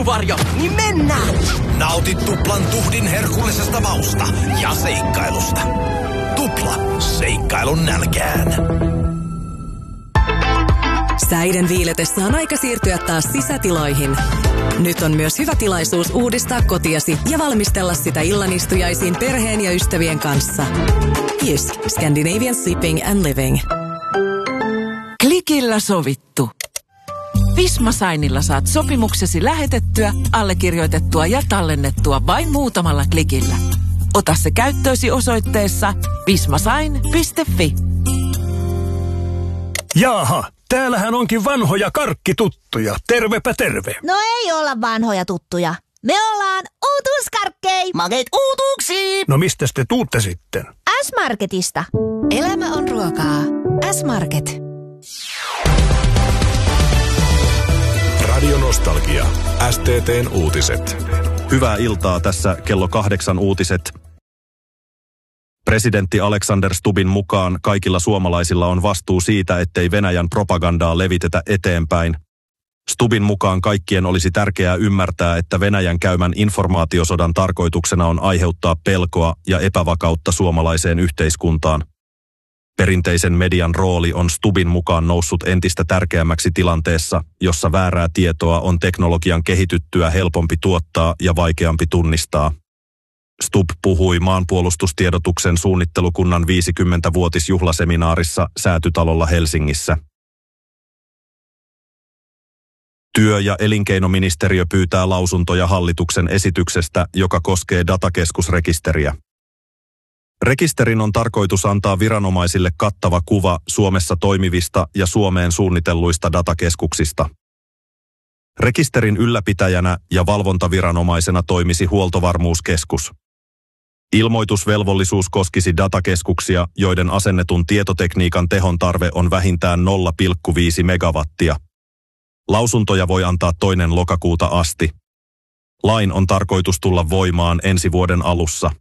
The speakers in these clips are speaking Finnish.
Varjo, niin mennään! Nauti tuplan tuhdin herkullisesta mausta ja seikkailusta. Tupla, seikkailun nälkään. Säiden viiletessä on aika siirtyä taas sisätiloihin. Nyt on myös hyvä tilaisuus uudistaa kotiasi ja valmistella sitä illanistujaisiin perheen ja ystävien kanssa. Jysk, Scandinavian Sleeping and Living. Klikillä sovittu. Visma Signilla saat sopimuksesi lähetettyä, allekirjoitettua ja tallennettua vain muutamalla klikillä. Ota se käyttöösi osoitteessa vismasign.fi. Jaaha, täällähän onkin vanhoja karkkituttuja. Tervepä terve. No ei olla vanhoja tuttuja. Me ollaan uutuuskarkkei. Makeet uutuuksia! No mistäs te tuutte sitten? S-Marketista. Elämä on ruokaa. S-Market. Radio Nostalgia. STT:n uutiset. Hyvää iltaa, tässä kello 8 uutiset. Presidentti Alexander Stubbin mukaan kaikilla suomalaisilla on vastuu siitä, ettei Venäjän propagandaa levitetä eteenpäin. Stubbin mukaan kaikkien olisi tärkeää ymmärtää, että Venäjän käymän informaatiosodan tarkoituksena on aiheuttaa pelkoa ja epävakautta suomalaiseen yhteiskuntaan. Perinteisen median rooli on Stubbin mukaan noussut entistä tärkeämmäksi tilanteessa, jossa väärää tietoa on teknologian kehityttyä helpompi tuottaa ja vaikeampi tunnistaa. Stubb puhui maanpuolustustiedotuksen suunnittelukunnan 50-vuotisjuhlaseminaarissa Säätytalolla Helsingissä. Työ- ja elinkeinoministeriö pyytää lausuntoja hallituksen esityksestä, joka koskee datakeskusrekisteriä. Rekisterin on tarkoitus antaa viranomaisille kattava kuva Suomessa toimivista ja Suomeen suunnitelluista datakeskuksista. Rekisterin ylläpitäjänä ja valvontaviranomaisena toimisi Huoltovarmuuskeskus. Ilmoitusvelvollisuus koskisi datakeskuksia, joiden asennetun tietotekniikan tehon tarve on vähintään 0,5 megawattia. Lausuntoja voi antaa 2. lokakuuta asti. Lain on tarkoitus tulla voimaan ensi vuoden alussa.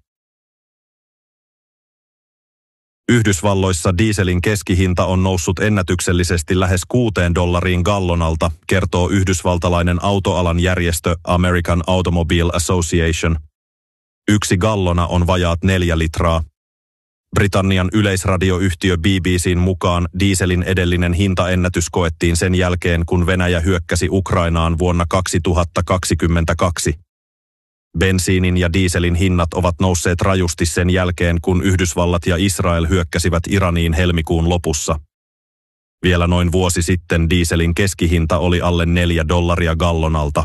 Yhdysvalloissa dieselin keskihinta on noussut ennätyksellisesti lähes $6 gallonalta, kertoo yhdysvaltalainen autoalan järjestö American Automobile Association. 1 gallona on vajaat 4 litraa. Britannian yleisradioyhtiö BBC:n mukaan dieselin edellinen hintaennätys koettiin sen jälkeen, kun Venäjä hyökkäsi Ukrainaan vuonna 2022. Bensiinin ja dieselin hinnat ovat nousseet rajusti sen jälkeen, kun Yhdysvallat ja Israel hyökkäsivät Iraniin helmikuun lopussa. Vielä noin vuosi sitten dieselin keskihinta oli alle $4 gallonalta.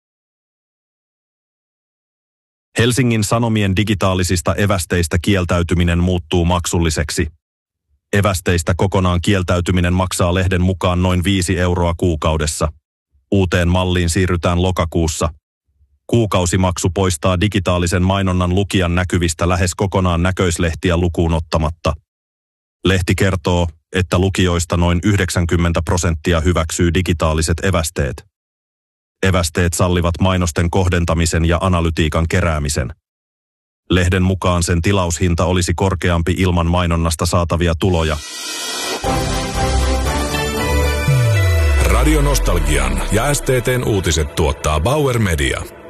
Helsingin Sanomien digitaalisista evästeistä kieltäytyminen muuttuu maksulliseksi. Evästeistä kokonaan kieltäytyminen maksaa lehden mukaan noin €5 kuukaudessa. Uuteen malliin siirrytään lokakuussa. Kuukausimaksu poistaa digitaalisen mainonnan lukijan näkyvistä lähes kokonaan näköislehtiä lukuun ottamatta. Lehti kertoo, että lukijoista noin 90% hyväksyy digitaaliset evästeet. Evästeet sallivat mainosten kohdentamisen ja analytiikan keräämisen. Lehden mukaan sen tilaushinta olisi korkeampi ilman mainonnasta saatavia tuloja. Radio Nostalgian ja STT:n uutiset tuottaa Bauer Media.